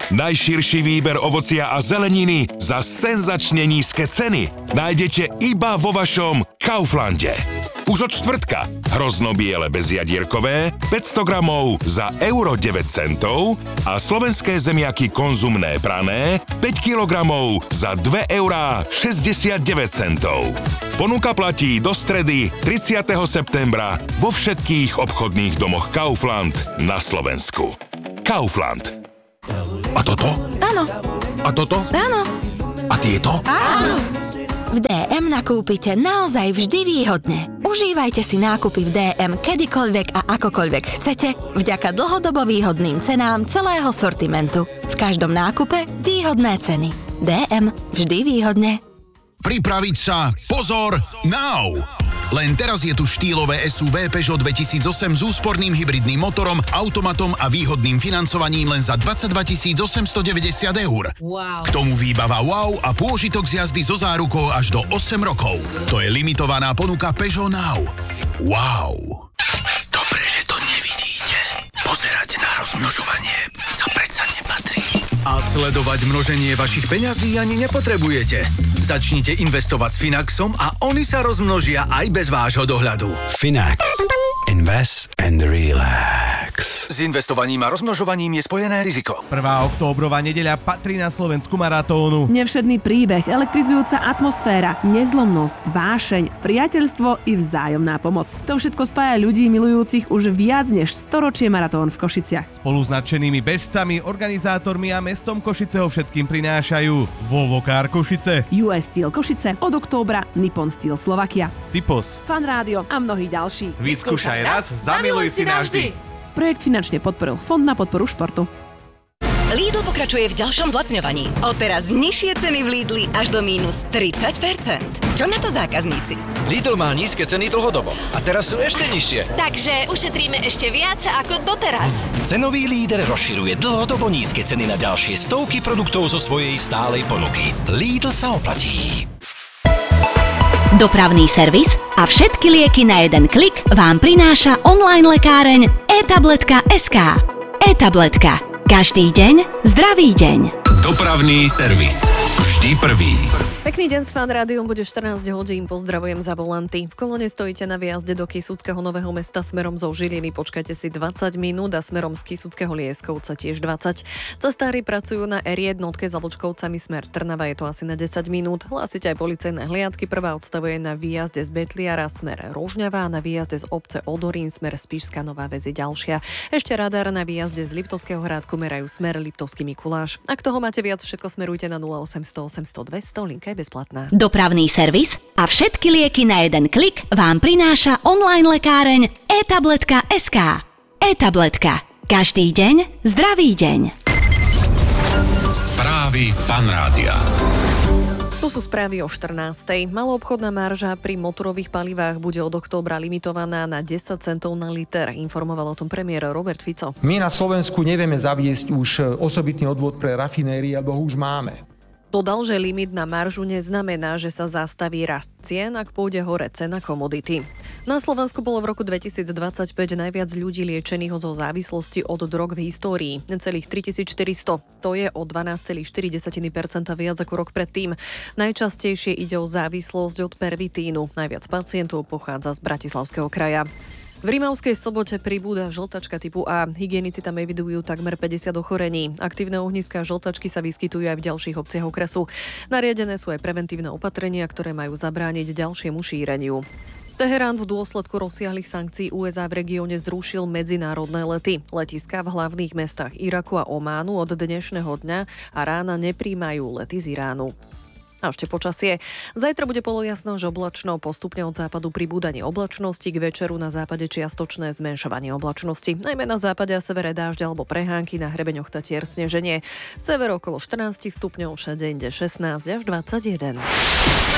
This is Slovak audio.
Najširší výber ovocia a zeleniny za senzačne nízke ceny nájdete iba vo vašom Kauflande. Už od štvrtka hrozno-biele bezjadierkové 500 gramov za euro 9 centov a slovenské zemiaky konzumné prané 5 kilogramov za 2 eurá 69 centov. Ponuka platí do stredy 30. septembra vo všetkých obchodných domoch Kaufland na Slovensku. Kaufland. A toto? Áno. A toto? Áno. A tieto? Áno. V DM nakúpite naozaj vždy výhodne. Užívajte si nákupy v DM kedykoľvek a akokoľvek chcete vďaka dlhodobo výhodným cenám celého sortimentu. V každom nákupe výhodné ceny. DM vždy výhodne. Pripraviť sa, pozor, now! Len teraz je tu štýlové SUV Peugeot 2008 s úsporným hybridným motorom, automatom a výhodným financovaním len za 22 890 eur. Wow. K tomu výbava wow a pôžitok z jazdy so zárukou až do 8 rokov. To je limitovaná ponuka Peugeot Now. Wow. Dobre, že to nevidíte. Pozerať na rozmnožovanie sa predsa nepatrí. A sledovať množenie vašich peňazí ani nepotrebujete. Začnite investovať s Finaxom a oni sa rozmnožia aj bez vášho dohľadu. Finax. Invest and relax. S investovaním a rozmnožovaním je spojené riziko. 1. októbrová nedeľa patrí na Slovensku maratónu. Nevšedný príbeh, elektrizujúca atmosféra, nezlomnosť, vášeň, priateľstvo i vzájomná pomoc. To všetko spája ľudí milujúcich už viac než storočie maratón v Košiciach. Spolu s nadšenými bežcami, organizátormi a mestom Košice ho všetkým prinášajú Volvo Car Košice, US Steel Košice, od októbra Nippon Steel Slovakia, Typos, Fan Rádio a mnohí ďalší. Vyskúšaj raz, zamiluj si navždy. Projekt finančne podporil Fond na podporu športu. Lidl pokračuje v ďalšom zlacňovaní. Odteraz nižšie ceny v Lidli až do mínus 30%. Čo na to zákazníci? Lidl má nízke ceny dlhodobo a teraz sú ešte nižšie. Takže ušetríme ešte viac ako doteraz. Cenový líder rozširuje dlhodobo nízke ceny na ďalšie stovky produktov zo svojej stálej ponuky. Lidl sa oplatí. Dopravný servis a všetky lieky na jeden klik vám prináša online lekáreň e-tabletka.sk. E-tabletka. Každý deň zdravý deň. Dopravný servis. Vždy prvý. Pekný deň s Fan Rádiom, bude 14 hodín, pozdravujem za volanty. V kolone stojíte na výjazde do Kysuckého Nového Mesta smerom zo Žiliny, počkajte si 20 minút a smerom z Kysuckého Lieskovca tiež 20. Cestári pracujú na R1 za Vlčkovcami smer Trnava, je to asi na 10 minút. Hlásite aj policajné hliadky, prvá odstavuje na výjazde z Betliara smer Rožňava a na výjazde z obce Odorín smer Spišská Nová Ves je ďalšia. Ešte radar na výjazde z Liptovského Hrádku merajú smer Liptovský Mikuláš. Ak toho máte viac, všetko smerujte na 0800 800 200, linka je bezplatná. Dopravný servis a všetky lieky na jeden klik vám prináša online lekáreň e-tabletka.sk. E-tabletka. Každý deň zdravý deň. Správy Fan Rádia. Tu sú správy o 14. Maloobchodná marža pri motorových palivách bude od októbra limitovaná na 10 centov na liter, informoval o tom premiér Robert Fico. My na Slovensku nevieme zaviesť už osobitný odvod pre rafinérie, alebo ho už máme. Dodal, že limit na maržu neznamená, že sa zastaví rast cien, ak pôjde hore cena komodity. Na Slovensku bolo v roku 2025 najviac ľudí liečených zo závislosti od drog v histórii. Celých 3400. To je o 12,4% viac ako rok predtým. Najčastejšie ide o závislosť od pervitínu. Najviac pacientov pochádza z Bratislavského kraja. V Rimavskej Sobote pribúda žltačka typu A. Hygienici tam evidujú takmer 50 ochorení. Aktívne ohniská žltačky sa vyskytujú aj v ďalších obciach okresu. Nariadené sú aj preventívne opatrenia, ktoré majú zabrániť ďalšiemu šíreniu. Teherán v dôsledku rozsiahlych sankcií USA v regióne zrušil medzinárodné lety. Letiská v hlavných mestách Iraku a Ománu od dnešného dňa a rána nepríjmajú lety z Iránu. A ešte počasie. Zajtra bude polojasno, že oblačno, postupne od západu pribúdanie oblačnosti, k večeru na západe čiastočné zmenšovanie oblačnosti. Najmä na západe a severe dážď alebo prehánky, na hrebeňoch Tatier sneženie. Sever okolo 14 stupňov, všade inde 16 až 21.